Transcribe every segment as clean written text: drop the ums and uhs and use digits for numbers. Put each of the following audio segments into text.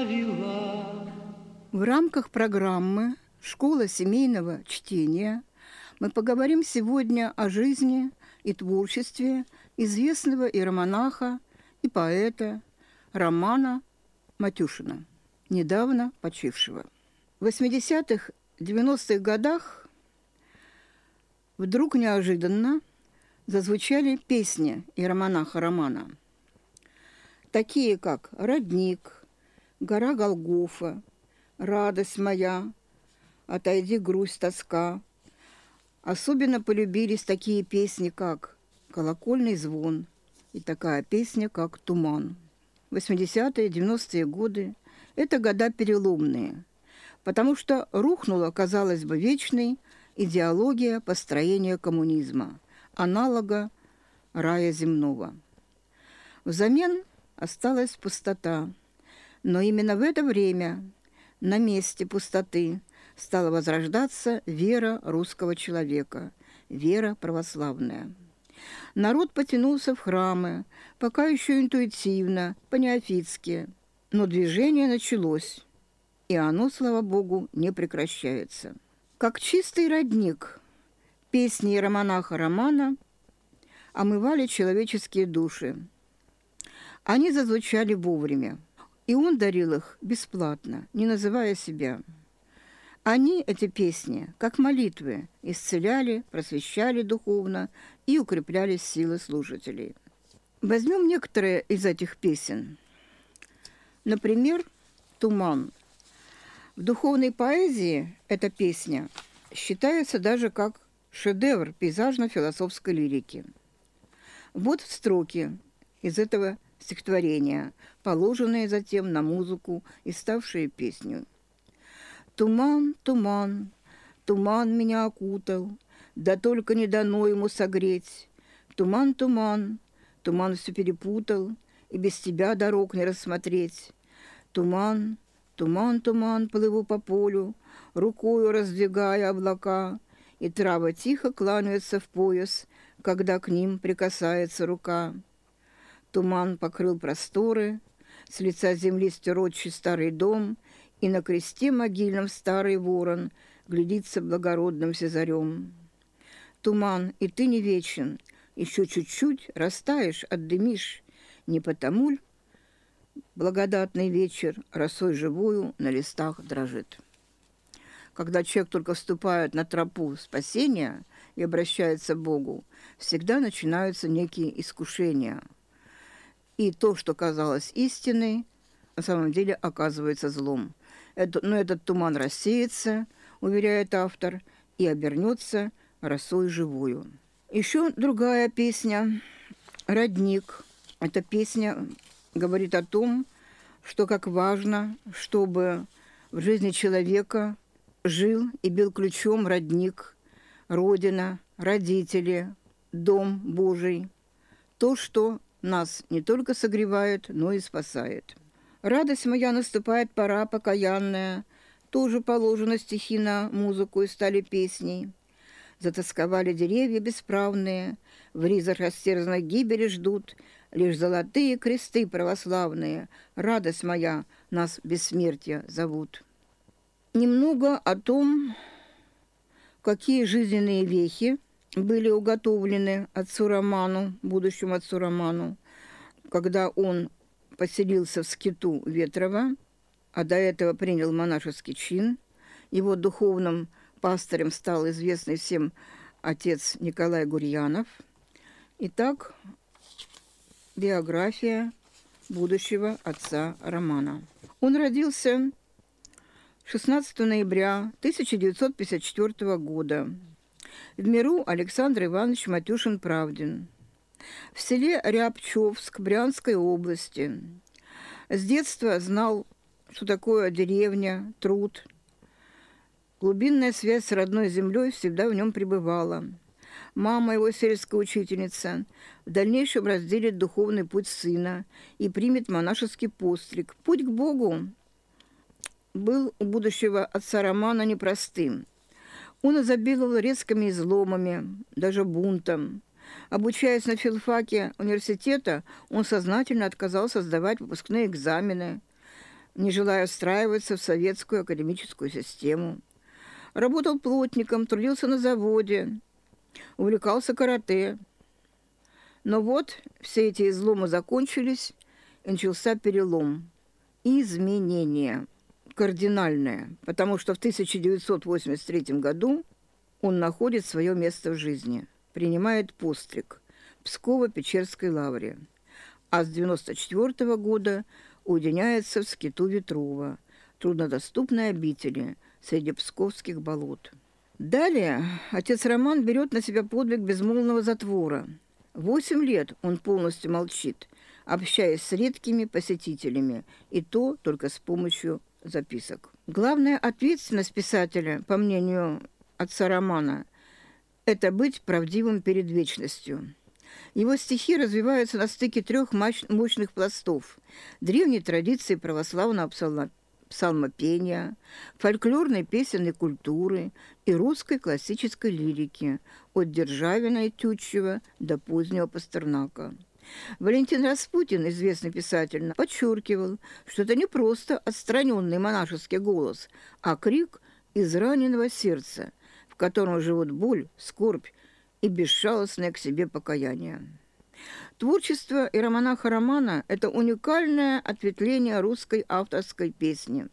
В рамках программы «Школа семейного чтения» мы поговорим сегодня о жизни и творчестве известного иеромонаха и поэта Романа Матюшина, недавно почившего. В 80-х, 90-х годах вдруг неожиданно зазвучали песни иеромонаха Романа, такие как «Родник», «Гора Голгофа», «Радость моя», «Отойди, грусть, тоска». Особенно полюбились такие песни, как «Колокольный звон» и такая песня, как «Туман». 80-е, 90-е годы – это года переломные, потому что рухнула, казалось бы, вечной идеология построения коммунизма, аналога рая земного. Взамен осталась пустота, но именно в это время на месте пустоты стала возрождаться вера русского человека, вера православная. Народ потянулся в храмы, пока еще интуитивно, по-неофитски, но движение началось, и оно, слава Богу, не прекращается. Как чистый родник, песни иеромонаха Романа омывали человеческие души. Они зазвучали вовремя, и он дарил их бесплатно, не называя себя. Они, эти песни, как молитвы, исцеляли, просвещали духовно и укрепляли силы слушателей. Возьмем некоторые из этих песен. Например, «Туман». В духовной поэзии эта песня считается даже как шедевр пейзажно-философской лирики. Вот строки из этого стихотворения, положенные затем на музыку и ставшие песню. «Туман, туман, туман меня окутал, да только не дано ему согреть. Туман, туман, туман все перепутал, и без тебя дорог не рассмотреть. Туман, туман, туман, плыву по полю, рукою раздвигая облака, и травы тихо кланяются в пояс, когда к ним прикасается рука. Туман покрыл просторы, с лица земли стеротчий старый дом, и на кресте могильном старый ворон глядится благородным сизарем. Туман, и ты не вечен, еще чуть-чуть растаешь, отдымишь, не потому ль благодатный вечер росой живую на листах дрожит». Когда человек только вступает на тропу спасения и обращается к Богу, всегда начинаются некие искушения. И то, что казалось истиной, на самом деле оказывается злом. Но этот туман рассеется, уверяет автор, и обернется росой живую. Еще другая песня «Родник». Эта песня говорит о том, что как важно, чтобы в жизни человека жил и бил ключом родник, родина, родители, дом Божий. То, что нас не только согревает, но и спасает. «Радость моя, наступает пора покаянная», тоже положено стихи на музыку и стали песней. Затосковали деревья бесправные, в ризах растерзанной гибели ждут, лишь золотые кресты православные, радость моя, нас бессмертия зовут. Немного о том, какие жизненные вехи были уготовлены отцу Роману, будущему отцу Роману, когда он поселился в скиту Ветрово, а до этого принял монашеский чин. Его духовным пастырем стал известный всем отец Николай Гурьянов. Итак, биография будущего отца Романа. Он родился 16 ноября 1954 года в миру Александр Иванович Матюшин-Правдин в селе Рябчевск Брянской области. С детства знал, что такое деревня, труд. Глубинная связь с родной землей всегда в нем пребывала. Мама его, сельская учительница, в дальнейшем разделит духовный путь сына и примет монашеский постриг. Путь к Богу был у будущего отца Романа непростым. Он изобиловал резкими изломами, даже бунтом. Обучаясь на филфаке университета, он сознательно отказался сдавать выпускные экзамены. не желая встраиваться в советскую академическую систему. Работал плотником, трудился на заводе, увлекался карате. Но вот все эти изломы закончились, и начался перелом. Изменение кардинальное, потому что в 1983 году он находит свое место в жизни, принимает постриг в Псково-Печерской лавре, а с 1994 года уединяется в скиту Ветрова, труднодоступной обители среди псковских болот. Далее отец Роман берет на себя подвиг безмолвного затвора. 8 лет он полностью молчит, общаясь с редкими посетителями, и то только с помощью записок. Главная ответственность писателя, по мнению отца Романа, это быть правдивым перед вечностью. Его стихи развиваются на стыке 3 мощных пластов: древней традиции православного псалмопения, фольклорной песенной культуры и русской классической лирики от Державина и Тютчева до позднего Пастернака. Валентин Распутин, известный писатель, подчеркивал, что это не просто отстраненный монашеский голос, а крик из раненого сердца, в котором живут боль, скорбь и безжалостное к себе покаяние. Творчество иеромонаха Романа – это уникальное ответвление русской авторской песни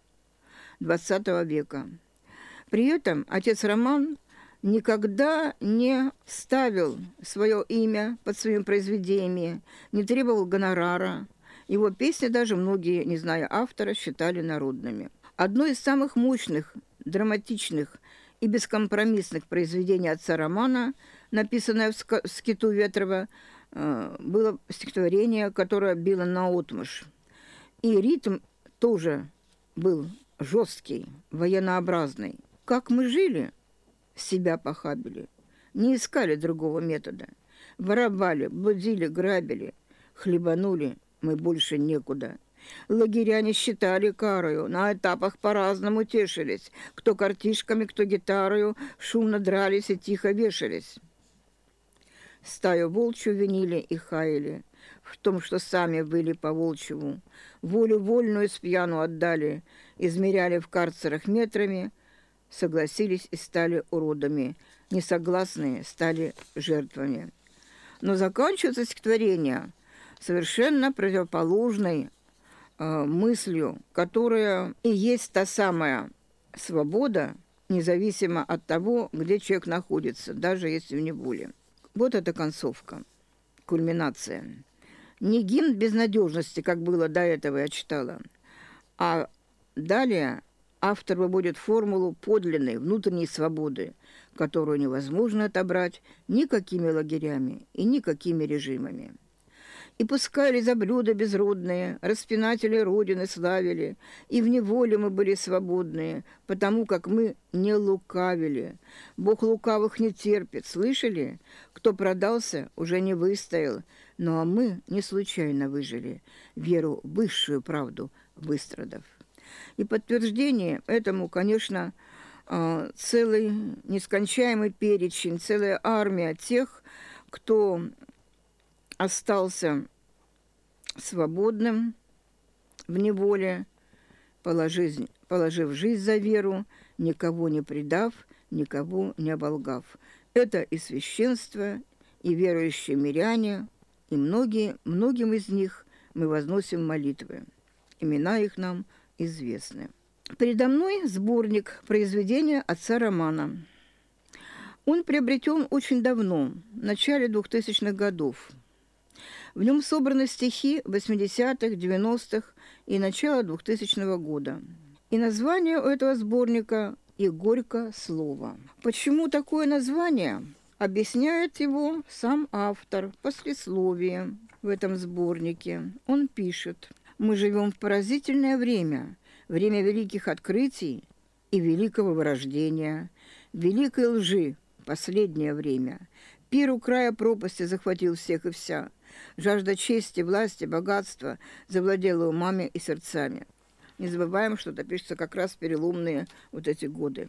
XX века. При этом отец Роман никогда не ставил свое имя под своими произведениями, не требовал гонорара. Его песни даже многие, не зная автора, считали народными. Одно из самых мощных, драматичных и бескомпромиссных произведений отца Романа, написанное в скиту Ветрова, было стихотворение, которое било наотмашь. И ритм тоже был жесткий, военнообразный. «Как мы жили, себя похабили, не искали другого метода. Воровали, блудили, грабили, хлебанули, мы больше некуда. Лагеря не считали карою, на этапах по-разному тешились. Кто картишками, кто гитарою, шумно дрались и тихо вешались. Стаю волчью винили и хаяли в том, что сами были по-волчьему. Волю вольную спьяну отдали, измеряли в карцерах метрами, согласились и стали уродами, несогласные стали жертвами». Но заканчивается стихотворение совершенно противоположной мыслью, которая и есть та самая свобода, независимо от того, где человек находится, даже если в неволе. Вот эта концовка, кульминация. Не гимн безнадежности, как было до этого, я читала, а далее автор выводит формулу подлинной внутренней свободы, которую невозможно отобрать никакими лагерями и никакими режимами. И пускай лизоблюда безродные, распинатели Родины славили, и в неволе мы были свободные, потому как мы не лукавили. Бог лукавых не терпит, слышали? Кто продался, уже не выстоял, ну а мы не случайно выжили, веру в высшую правду выстрадав. И подтверждение этому, конечно, целый нескончаемый перечень, целая армия тех, кто остался свободным в неволе, положив жизнь за веру, никого не предав, никого не оболгав. Это и священство, и верующие миряне, и многим из них мы возносим молитвы. Имена их нам известны. Передо мной сборник произведения отца Романа. Он приобретен очень давно, в начале 2000-х годов. В нем собраны стихи 80-х, 90-х и начала 2000 года. И название у этого сборника «И горько слово». Почему такое название? Объясняет его сам автор в послесловии в этом сборнике. Он пишет: «Мы живем в поразительное время, время великих открытий и великого вырождения, великой лжи, последнее время. Пир у края пропасти захватил всех и вся. Жажда чести, власти, богатства завладела умами и сердцами». Не забываем, что это пишется как раз в переломные вот эти годы.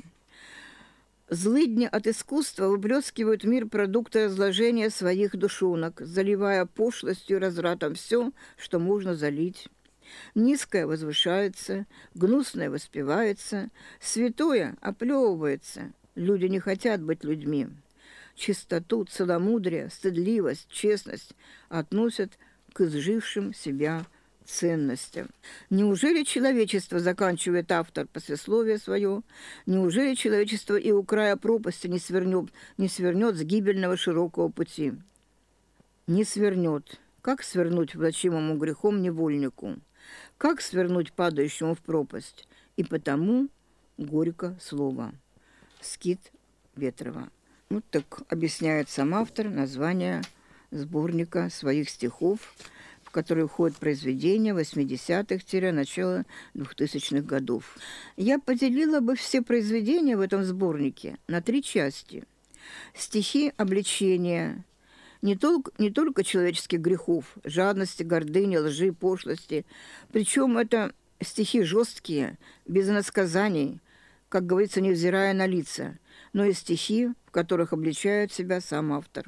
«Злыдни от искусства выплескивают в мир продукты разложения своих душонок, заливая пошлостью и развратом все, что можно залить. Низкое возвышается, гнусное воспевается, святое оплевывается. Люди не хотят быть людьми. Чистоту, целомудрие, стыдливость, честность относят к изжившим себя ценностям. Неужели человечество, заканчивает автор послесловие свое, неужели человечество и у края пропасти не свернет с гибельного широкого пути? Не свернет. Как свернуть влачимому грехом невольнику? Как свернуть падающему в пропасть? И потому горько слово. Скит Ветрова. Вот так объясняет сам автор название сборника своих стихов, в который входят произведения 80-х, начала 2000-х годов. Я поделила бы все произведения в этом сборнике на 3 части. Стихи обличения, не только человеческих грехов, жадности, гордыни, лжи, пошлости. Причем это стихи жесткие, без иносказаний, как говорится, невзирая на лица, но и стихи, в которых обличает себя сам автор.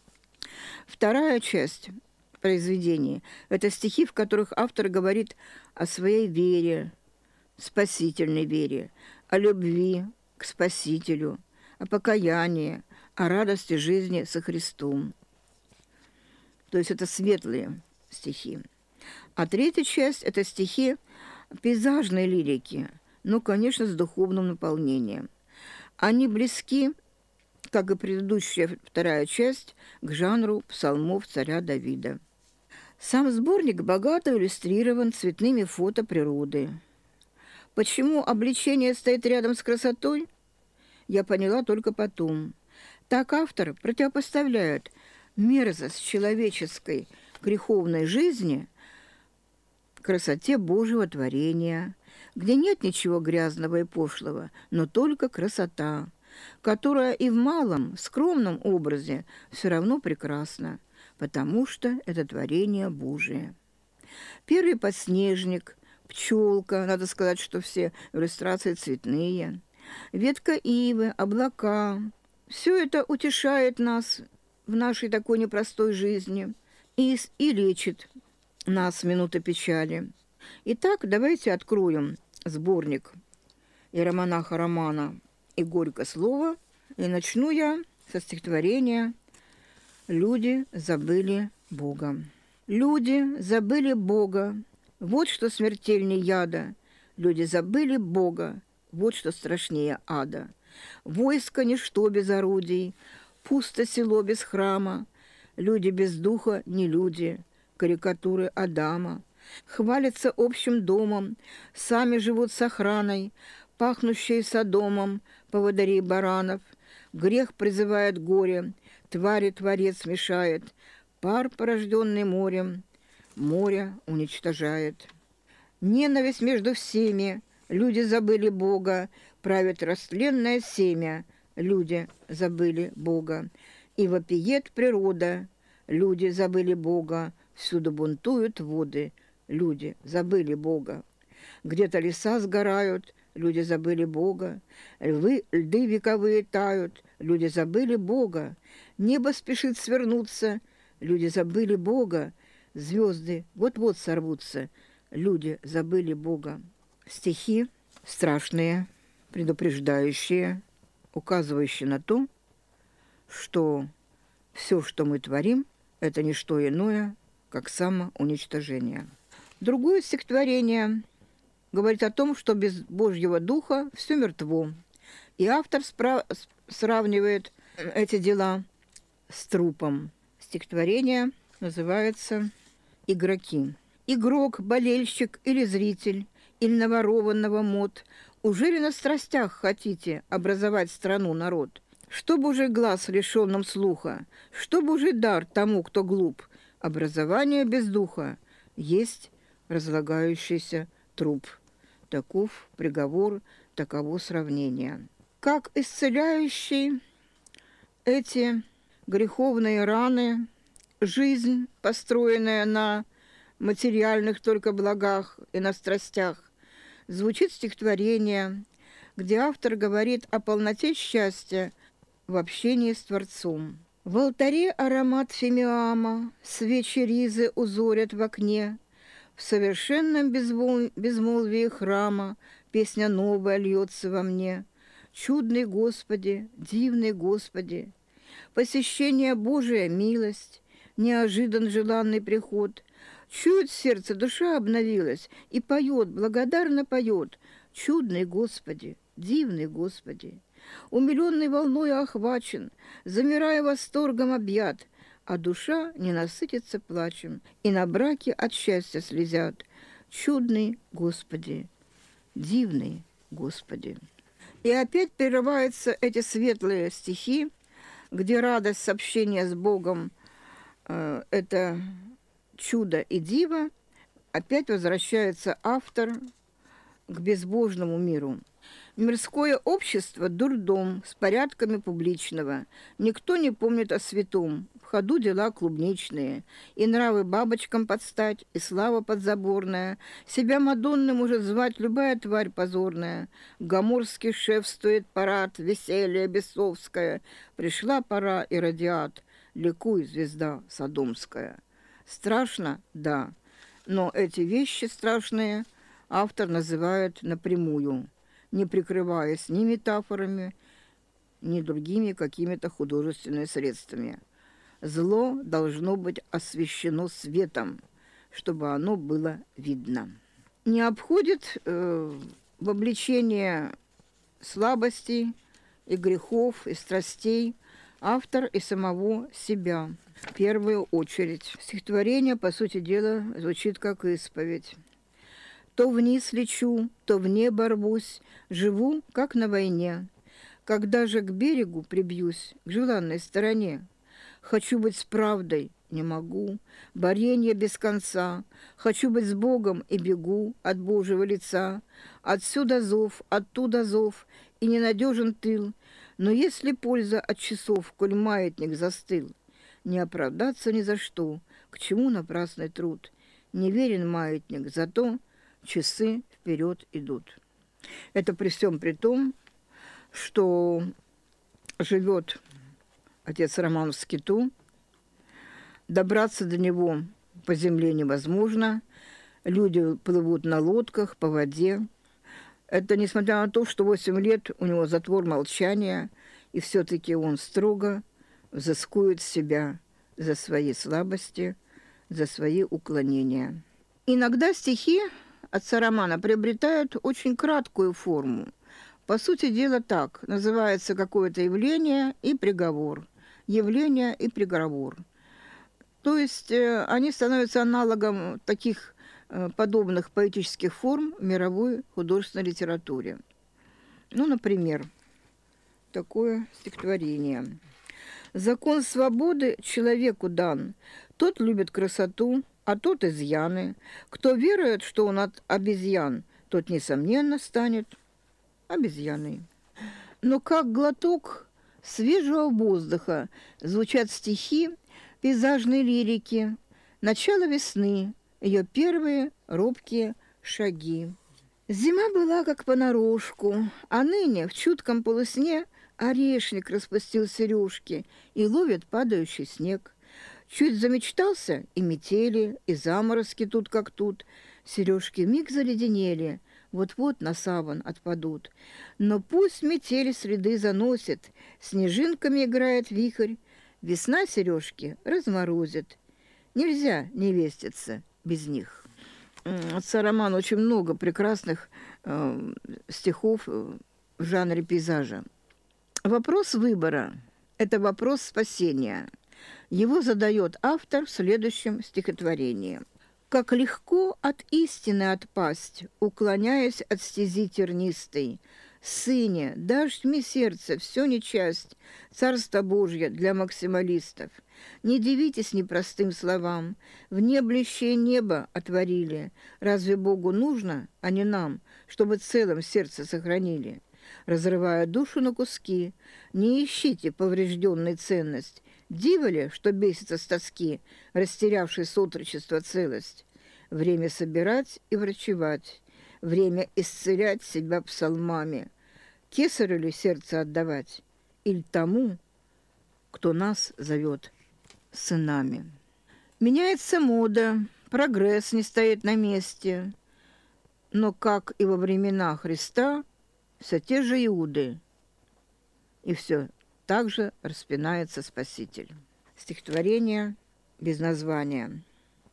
Вторая часть произведений – это стихи, в которых автор говорит о своей вере, спасительной вере, о любви к Спасителю, о покаянии, о радости жизни со Христом. То есть это светлые стихи. А третья часть – это стихи пейзажной лирики, но, конечно, с духовным наполнением. Они близки, как и предыдущая вторая часть, к жанру псалмов царя Давида. Сам сборник богато иллюстрирован цветными фото природы. Почему обличение стоит рядом с красотой, я поняла только потом. Так автор противопоставляет мерзость человеческой греховной жизни красоте Божьего творения, где нет ничего грязного и пошлого, но только красота, которая и в малом, скромном образе все равно прекрасна, потому что это творение Божие. Первый подснежник, пчелка, надо сказать, что все иллюстрации цветные, ветка ивы, облака – все это утешает нас в нашей такой непростой жизни и лечит нас в минуты печали. Итак, давайте откроем сборник иеромонаха Романа «И горько слово», и начну я со стихотворения «Люди забыли Бога». Люди забыли Бога, вот что смертельнее яда. Люди забыли Бога, вот что страшнее ада. Войско ничто без орудий, пусто село без храма, люди без духа не люди, карикатуры Адама. Хвалятся общим домом, сами живут с охраной, пахнущие Содомом, поводырей баранов. Грех призывает горе, твари творец мешает, пар, порожденный морем, море уничтожает. Ненависть между всеми, люди забыли Бога, правит растленное семя, люди забыли Бога. И вопиет природа, люди забыли Бога, всюду бунтуют воды, люди забыли Бога. Где-то леса сгорают, люди забыли Бога, льды вековые тают, люди забыли Бога. Небо спешит свернуться, люди забыли Бога. Звезды вот-вот сорвутся, люди забыли Бога. Стихи страшные, предупреждающие, указывающие на то, что все, что мы творим, это не что иное, как самоуничтожение. Другое стихотворение говорит о том, что без Божьего Духа все мертво. И автор сравнивает эти дела с трупом. Стихотворение называется «Игроки». Игрок, болельщик или зритель, или наворованного мод, уже ли на страстях хотите образовать страну, народ? Что Божий глаз лишенным слуха, что Божий дар тому, кто глуп? Образование без духа есть разлагающийся труп. Таков приговор, таково сравнение. Как исцеляющий эти греховные раны, жизнь, построенная на материальных только благах и на страстях, звучит стихотворение, где автор говорит о полноте счастья в общении с Творцом. В алтаре аромат фимиама, свечи ризы узорят в окне, В совершенном безмолвии храма песня новая льется во мне. Чудный Господи, дивный Господи, посещение Божия милость, неожидан желанный приход. Чует сердце, душа обновилась и поет, благодарно поет. Чудный Господи, дивный Господи, умиленный волной охвачен, замирая восторгом объят, а душа не насытится плачем, и на браке от счастья слезят. Чудный Господи, дивный Господи. И опять прерываются эти светлые стихи, где радость общения с Богом это чудо и диво. Опять возвращается автор к безбожному миру. Мирское общество – дурдом с порядками публичного. Никто не помнит о святом. В ходу дела клубничные. И нравы бабочкам подстать, и слава подзаборная. Себя Мадонной может звать любая тварь позорная. Гоморский шефствует парад, веселье бесовское. Пришла пора и радиат. Ликуй, звезда содомская. Страшно? Да. Но эти вещи страшные автор называет напрямую, не прикрываясь ни метафорами, ни другими какими-то художественными средствами. Зло должно быть освещено светом, чтобы оно было видно. Не обходит в обличение слабостей и грехов, и страстей автор и самого себя в первую очередь. Стихотворение, по сути дела, звучит как исповедь. То вниз лечу, то в небо рвусь, живу, как на войне. Когда же к берегу прибьюсь, к желанной стороне, хочу быть с правдой, не могу, боренье без конца. Хочу быть с Богом и бегу от Божьего лица. Отсюда зов, оттуда зов, и ненадежен тыл. Но если польза от часов, коль маятник застыл, не оправдаться ни за что, к чему напрасный труд. Не верен маятник, зато часы вперед идут. Это при всем при том, что живет отец Роман в скиту, добраться до него по земле невозможно, люди плывут на лодках по воде. Это несмотря на то, что 8 лет у него затвор молчания, и все-таки он строго взыскует себя за свои слабости, за свои уклонения. Иногда стихи отца Романа приобретают очень краткую форму. По сути дела так, называется какое-то явление и приговор. Явление и приговор. То есть они становятся аналогом таких подобных поэтических форм в мировой художественной литературе. Ну, например, такое стихотворение. «Закон свободы человеку дан, тот любит красоту, а тот изъяны. Кто верует, что он от обезьян, тот, несомненно, станет обезьяной». Но как глоток свежего воздуха звучат стихи пейзажной лирики, начало весны, ее первые робкие шаги. Зима была как понарошку, а ныне в чутком полусне орешник распустил сережки и ловит падающий снег. Чуть замечтался, и метели, и заморозки тут как тут. Сережки миг заледенели, вот-вот на саван отпадут. Но пусть метели следы заносит, снежинками играет вихрь, весна сережки разморозит. Нельзя невеститься без них. Отца Романа очень много прекрасных стихов в жанре пейзажа. Вопрос выбора – это вопрос спасения. Его задает автор в следующем стихотворении. «Как легко от истины отпасть, уклоняясь от стези тернистой. Сыне, дашь мне сердце, все нечасть, Царство Божье для максималистов. Не дивитесь непростым словам, в неблещее небо отворили. Разве Богу нужно, а не нам, чтобы целым сердце сохранили? Разрывая душу на куски, не ищите поврежденной ценность. Диво ли, что бесится с тоски, растерявший с отрочества целость? Время собирать и врачевать, время исцелять себя псалмами. Кесарю ли сердце отдавать, или тому, кто нас зовет сынами?» Меняется мода, Прогресс не стоит на месте, но, как и во времена Христа, все те же Иуды, и все так же распинается Спаситель. Стихотворение без названия.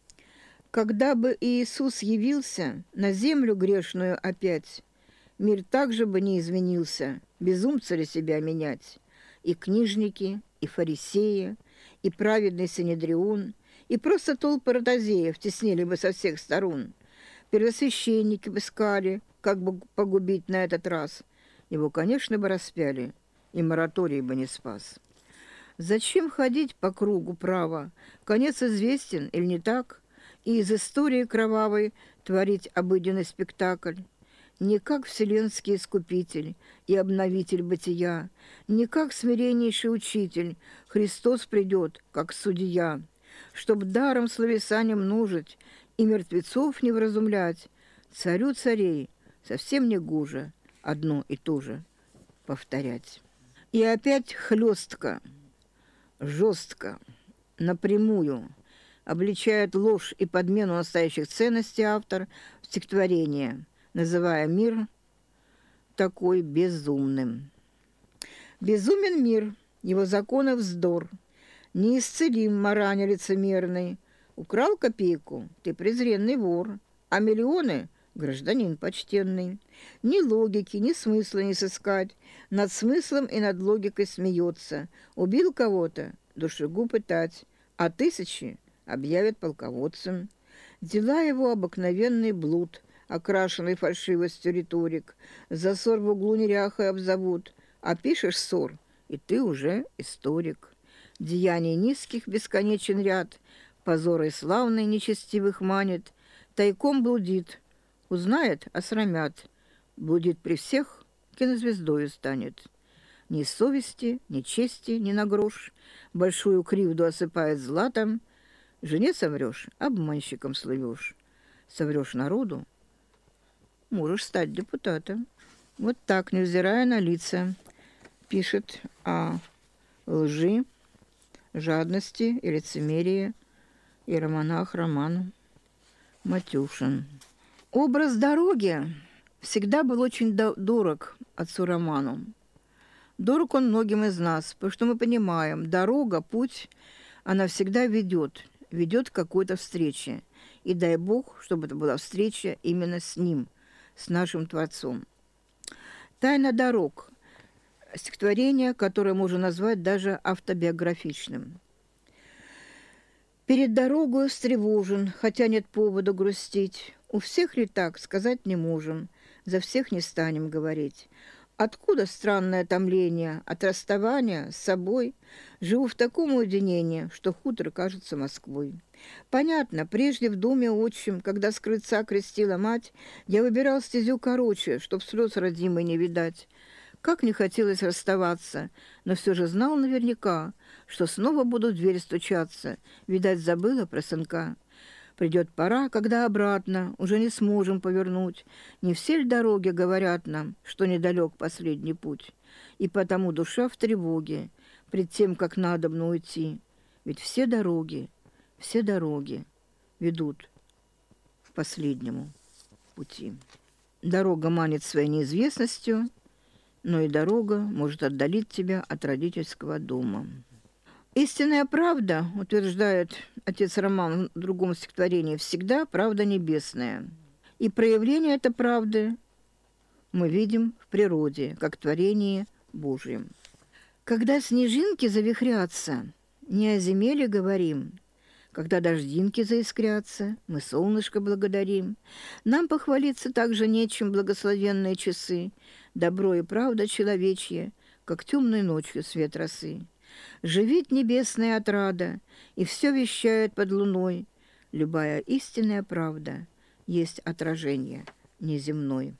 Когда бы Иисус явился на землю грешную опять, мир также бы не изменился, безумца ли себя менять? И книжники, и фарисеи, и праведный Синедрион, и просто толпы ротозеев теснили бы со всех сторон. Первосвященники бы искали, как бы погубить на этот раз. Его, конечно, бы распяли, и мораторий бы не спас. Зачем ходить по кругу право? Конец известен или не так? И из истории кровавой творить обыденный спектакль? Не как вселенский искупитель и обновитель бытия, не как смиреннейший учитель, Христос придет, как судья, чтоб даром словеса множить и мертвецов не вразумлять, царю царей совсем не гуже одно и то же повторять. И опять хлестко, жестко, напрямую обличает ложь и подмену настоящих ценностей автор в стихотворении, называя мир такой безумным. Безумен мир, его законы вздор, неисцелим маране лицемерный. Украл копейку, ты презренный вор, а миллионы — гражданин почтенный. Ни логики, ни смысла не сыскать, над смыслом и над логикой смеется. Убил кого-то, душегуб пытать, а тысячи объявят полководцем. Дела его обыкновенный блуд, окрашенный фальшивостью риторик, за ссор в углу неряхой обзовут, а пишешь ссор, и ты уже историк. Деяний низких бесконечен ряд, позоры славный нечестивых манит, тайком блудит, узнает, осрамят, блудит при всех, кинозвездою станет. Ни совести, ни чести, ни на грош, большую кривду осыпает златом, жене соврешь, обманщиком слывешь, соврешь народу, можешь стать депутатом. Вот так, невзирая на лица, пишет о лжи, жадности и лицемерии иеромонах Роман Матюшин. Образ дороги всегда был очень дорог отцу Роману. Дорог он многим из нас, потому что мы понимаем, дорога, путь, она всегда ведет к какой-то встрече. И дай Бог, чтобы это была встреча именно с Ним, с нашим Творцом. «Тайна дорог» – стихотворение, которое можно назвать даже автобиографичным. «Перед дорогою встревожен, хотя нет повода грустить. У всех ли так, сказать не можем, за всех не станем говорить. Откуда странное томление от расставания с собой? Живу в таком уединении, что хутор кажется Москвой. Понятно, прежде в доме отчим, когда с крыльца крестила мать, я выбирал стезю короче, чтоб слез родимой не видать. Как не хотелось расставаться, но все же знал наверняка, что снова буду в дверь стучаться, видать, забыла про сынка. Придет пора, когда обратно уже не сможем повернуть. Не все ли дороги говорят нам, что недалек последний путь? И потому душа в тревоге пред тем, как надобно уйти. Ведь все дороги ведут к последнему пути. Дорога манит своей неизвестностью, но и дорога может отдалить тебя от родительского дома. Истинная правда, утверждает отец Роман в другом стихотворении, всегда правда небесная. И проявление этой правды мы видим в природе, как творении Божьем. Когда снежинки завихрятся, не о земле говорим. Когда дождинки заискрятся, мы солнышко благодарим. Нам похвалиться также нечем благословенные часы. Добро и правда человечье, как темной ночью свет росы. Живит небесная отрада, и все вещает под луной. Любая истинная правда есть отражение неземной.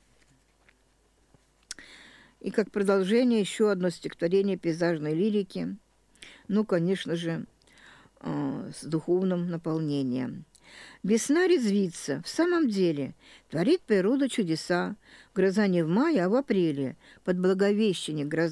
И как продолжение еще одно стихотворение пейзажной лирики, ну, конечно же, с духовным наполнением. Весна резвится, в самом деле, творит природа чудеса. Гроза не в мае, а в апреле, под Благовещение гроза.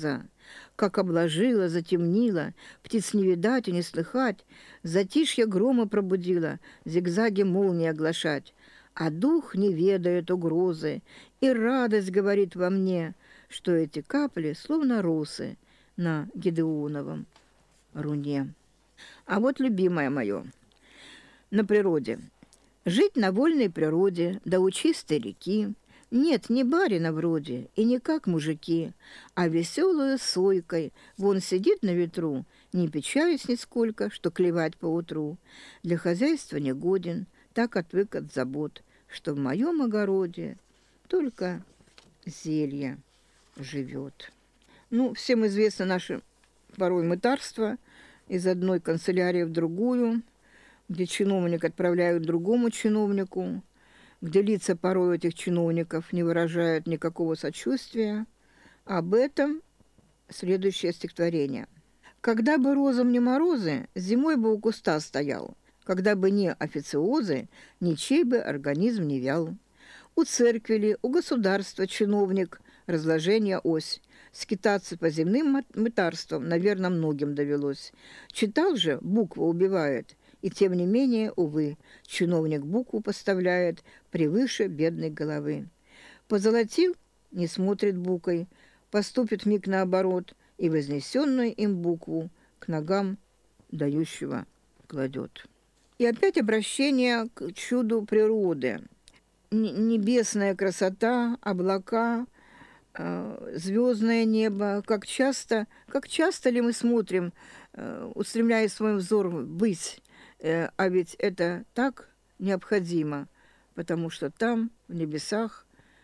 Как обложила, затемнила, птиц не видать и не слыхать, затишье грома пробудила, зигзаги молнии оглашать. А дух не ведает угрозы, и радость говорит во мне, что эти капли словно росы на Гедеоновом руне. А вот любимое мое на природе. Жить на вольной природе, да у чистой реки. Нет, не барина вроде, и не как мужики, а веселую сойкой. Вон сидит на ветру, не печаюсь нисколько, что клевать поутру. Для хозяйства не годен, так отвык от забот, что в моем огороде только зелье живет. Ну, всем известно наше порой мытарство из одной канцелярии в другую, где чиновник отправляют другому чиновнику, где лица порой у этих чиновников не выражают никакого сочувствия. Об этом следующее стихотворение. «Когда бы розам не морозы, зимой бы у куста стоял, когда бы не официозы, ничей бы организм не вял. У церкви ли, у государства чиновник, разложение ось. Скитаться по земным мытарствам, наверное, многим довелось. Читал же, буква убивает, и тем не менее, увы, чиновник букву поставляет превыше бедной головы. Позолотил, не смотрит буквой, поступит миг наоборот, и вознесенную им букву к ногам дающего кладет». И опять обращение к чуду природы. Небесная красота, облака, звездное небо. Как часто ли мы смотрим, устремляя свой взор ввысь, а ведь это так необходимо, потому что там, в небесах,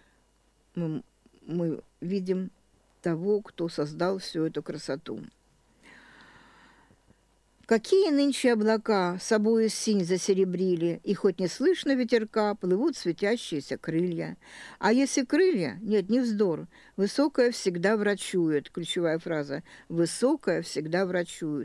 мы видим того, кто создал всю эту красоту. Какие нынче облака собою синь засеребрили, и хоть не слышно ветерка, плывут светящиеся крылья. А если крылья, нет, не вздор, высокое всегда врачует, ключевая фраза, высокое всегда врачует.